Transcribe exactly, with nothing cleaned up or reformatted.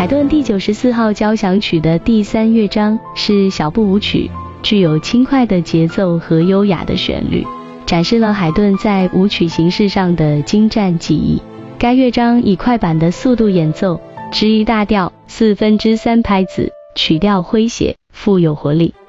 海顿第九十四号交响曲的第三乐章是小步舞曲，具有轻快的节奏和优雅的旋律，展示了海顿在舞曲形式上的精湛技艺。该乐章以快板的速度演奏，之一大调，四分之三拍子，曲调诙谐，富有活力。